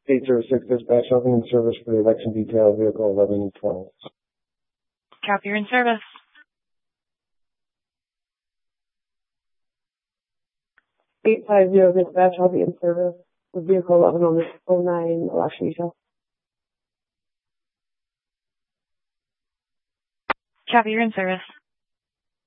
806 dispatch, helping in service for the election detail, vehicle 1120. Copy, you're in service. Dispatch, I'll be in service with vehicle 1109 election detail. Copy, you're in service.